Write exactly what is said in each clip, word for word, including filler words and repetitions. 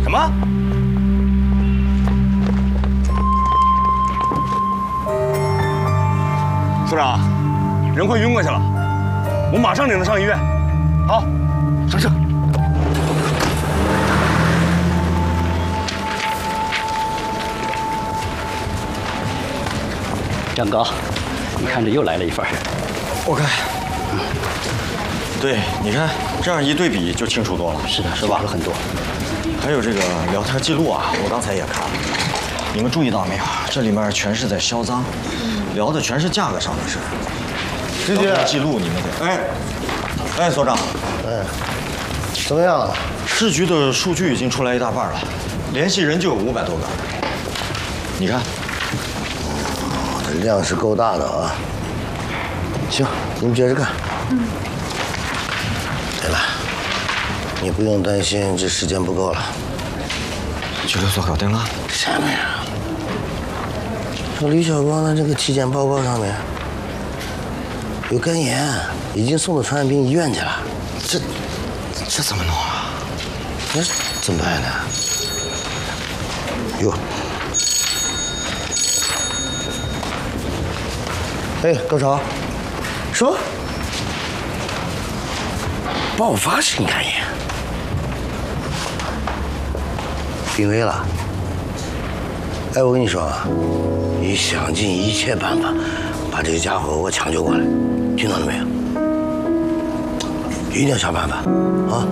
什么？所长，人快晕过去了，我马上领他上医院。好，上车。 张哥，你看这又来了一份。 我看。对，你看这样一对比就清楚多了。 是的， 是吧？ 了很多。 还有这个聊天记录啊，我刚才也看了。你们注意到没有？这里面全是在销赃，聊的全是价格上的事儿。 直接记录你们得。哎，哎，所长， 哎，怎么样了？ 市局的数据已经出来一大半了，联系人就有五百多个。你看。 量是够大的啊！行，你们接着干。嗯。对了，你不用担心，这时间不够了。 拘留所搞定了？ 什么呀？说李小光的这个体检报告上面有肝炎，已经送到传染病医院去了。 这这怎么弄啊？ 那怎么办呢？哟。 哎，高潮，什么？爆发性肝炎，病危了。哎，我跟你说啊，你想尽一切办法把这个家伙给我抢救过来，听到了没有？一定要想办法啊！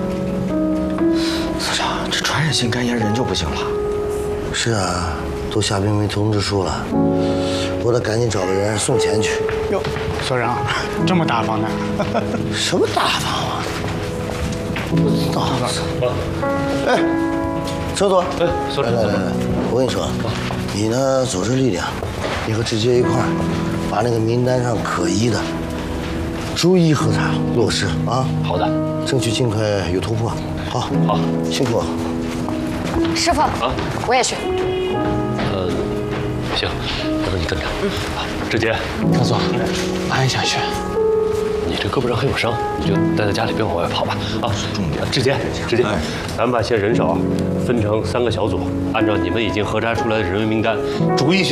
所长，这传染性肝炎人就不行了。 是啊，都下病危通知书了。 我得赶紧找个人送钱去。 哟，所长，这么大方呢？ 什么大方啊？大方！哎，周总， 哎，所长， 来来来来，我跟你说，你呢组织力量，你和志杰一块儿，把那个名单上可疑的逐一核查落实啊。 好的， 争取尽快有突破。好， 好， 辛苦。 师傅， 啊， 我也去。 呃，行。 那你跟着。嗯，好，志杰， 张总，俺也想去。 你这胳膊上还有伤，你就待在家里，别往外跑吧。啊，重点。志杰，志杰，咱们把现在人手分成三个小组，按照你们已经核查出来的人员名单，逐一去